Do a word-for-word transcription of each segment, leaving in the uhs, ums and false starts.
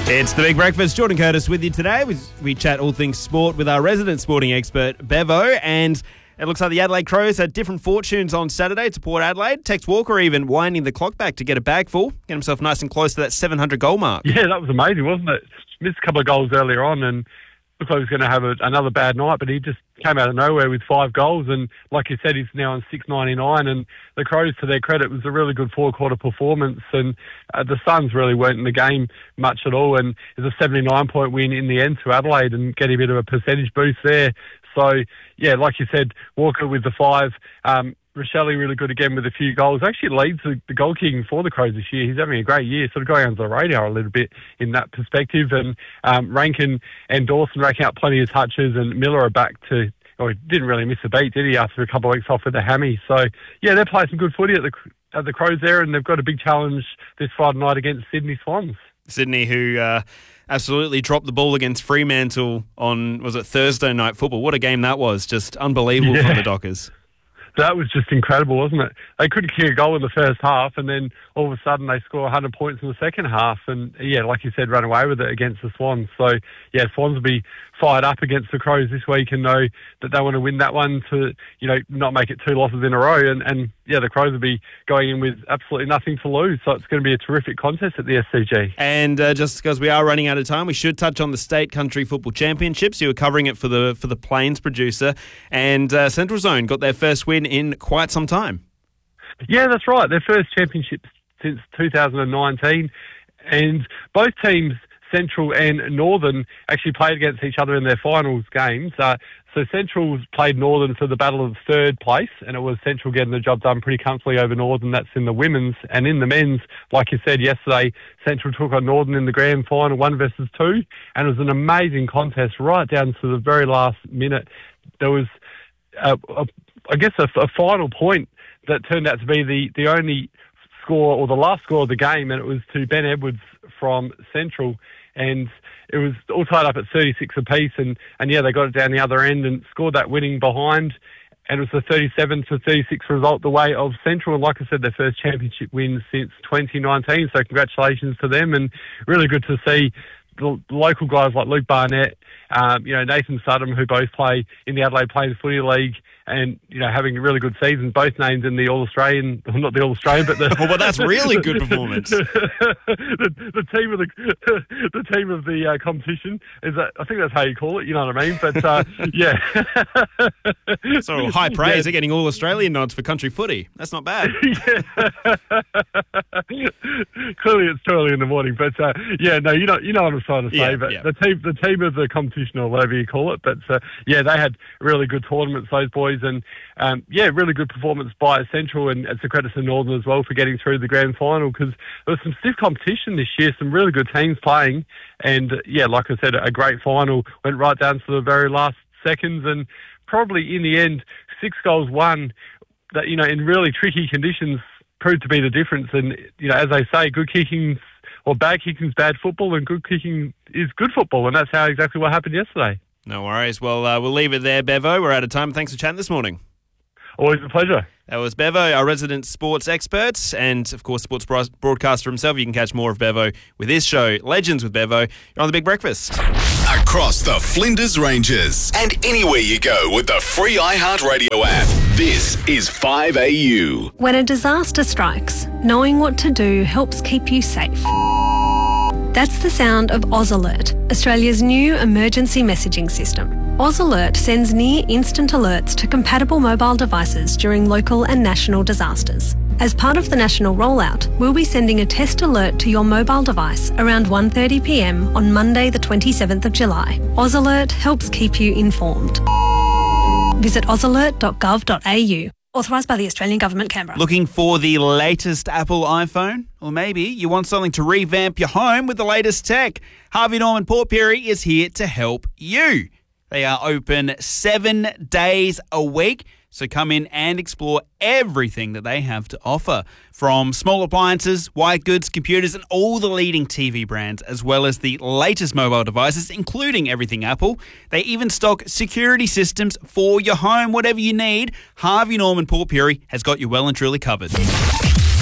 It's The Big Breakfast. Jordan Curtis with you today. We, we chat all things sport with our resident sporting expert, Bevo. And it looks like the Adelaide Crows had different fortunes on Saturday to Port Adelaide. Tex Walker even winding the clock back to get a bag full, get himself nice and close to that seven hundred goal mark. Yeah, that was amazing, wasn't it? Missed a couple of goals earlier on and looked like he was going to have a, another bad night, but he just came out of nowhere with five goals. And like you said, he's now on six ninety-nine. And the Crows, to their credit, was a really good four-quarter performance. And uh, the Suns really weren't in the game much at all. And it was a seventy-nine point win in the end to Adelaide and getting a bit of a percentage boost there. So, yeah, like you said, Walker with the five. Um, Rochelle really good again with a few goals. Actually leads the, the goal kicking for the Crows this year. He's having a great year, sort of going under the radar a little bit in that perspective. And um, Rankin and Dawson racking out plenty of touches, and Miller are back to, or he didn't really miss a beat, did he, after a couple of weeks off with the hammy. So, yeah, they're playing some good footy at the, at the Crows there, and they've got a big challenge this Friday night against Sydney Swans. Sydney, who uh, absolutely dropped the ball against Fremantle on, was it Thursday night football? What a game that was. Just unbelievable yeah. for the Dockers. That was just incredible, wasn't it? They couldn't kick a goal in the first half, and then all of a sudden they score one hundred points in the second half. And, yeah, like you said, run away with it against the Swans. So, yeah, Swans will be fired up against the Crows this week and know that they want to win that one to, you know, not make it two losses in a row. And, and yeah, the Crows will be going in with absolutely nothing to lose. So it's going to be a terrific contest at the S C G. And uh, just because we are running out of time, we should touch on the State Country Football Championships. You were covering it for the for the Plains producer. And uh, Central Zone got their first win in quite some time. Yeah, that's right. Their first championship since two thousand nineteen. And both teams, Central and Northern, actually played against each other in their finals games. Uh, so Central's played Northern for the battle of third place, and it was Central getting the job done pretty comfortably over Northern. That's in the women's. And in the men's, like you said yesterday, Central took on Northern in the grand final, one versus two, and it was an amazing contest right down to the very last minute. There was, uh, a, I guess, a, a final point that turned out to be the, the only score, or the last score of the game, and it was to Ben Edwards from Central. And it was all tied up at thirty-six apiece, and, and yeah, they got it down the other end and scored that winning behind, and it was a thirty-seven to thirty-six result the way of Central, and like I said, their first championship win since twenty nineteen, so congratulations to them, and really good to see the local guys like Luke Barnett, um, you know, Nathan Sutton, who both play in the Adelaide Plains Footy League, and, you know, having a really good season, both named in the All-Australian, well, not the All-Australian, but the... well, that's really good performance. the, the team of the the team of the uh, competition, is that, I think that's how you call it, you know what I mean? But, uh, yeah. So high praise, yeah. They're getting All-Australian nods for country footy. That's not bad. Yeah. Clearly it's too early in the morning, but, uh, yeah, no, you know, you know what I'm trying to say, yeah, but yeah. the team the team of the competition, or whatever you call it, but, uh, yeah, they had really good tournaments, those boys. And, um, yeah, really good performance by Central, and it's a credit to Northern as well for getting through the grand final, because there was some stiff competition this year, some really good teams playing. And, uh, yeah, like I said, a great final, went right down to the very last seconds, and probably in the end, six goals won, that, you know, in really tricky conditions proved to be the difference. And, you know, as they say, good kicking, or bad kicking is bad football, and good kicking is good football, and that's how exactly what happened yesterday. No worries. Well, uh, we'll leave it there, Bevo. We're out of time. Thanks for chatting this morning. Always a pleasure. That was Bevo, our resident sports expert, and, of course, sports broadcaster himself. You can catch more of Bevo with his show, Legends with Bevo. You're on The Big Breakfast. Across the Flinders Ranges and anywhere you go with the free iHeartRadio app. This is five A U. When a disaster strikes, knowing what to do helps keep you safe. That's the sound of Oz Alert, Australia's new emergency messaging system. Oz Alert sends near-instant alerts to compatible mobile devices during local and national disasters. As part of the national rollout, we'll be sending a test alert to your mobile device around one thirty p m on Monday the twenty-seventh of July. Oz Alert helps keep you informed. Visit oz alert dot gov dot a u. Authorised by the Australian Government, Canberra. Looking for the latest Apple iPhone? Or maybe you want something to revamp your home with the latest tech? Harvey Norman Port Pirie is here to help you. They are open seven days a week, so come in and explore everything that they have to offer. From small appliances, white goods, computers, and all the leading T V brands, as well as the latest mobile devices, including everything Apple. They even stock security systems for your home. Whatever you need, Harvey Norman Port Pirie has got you well and truly covered.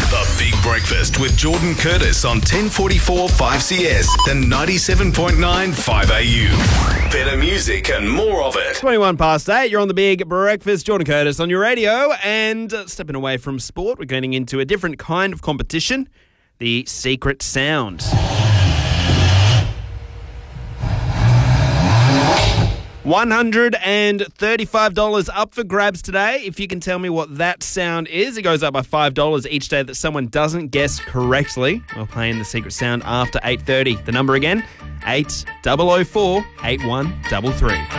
The Big Breakfast with Jordan Curtis on ten forty-four five C S and ninety-seven point nine five A U. Better music and more of it. twenty-one past eight, you're on the Big Breakfast. Jordan Curtis on your radio. And uh, stepping away from sport, we're getting into a different kind of competition, the Secret Sound. one hundred thirty-five dollars up for grabs today. If you can tell me what that sound is, it goes up by five dollars each day that someone doesn't guess correctly. We're playing the Secret Sound after eight thirty. The number again, eight oh oh four, eight one three three.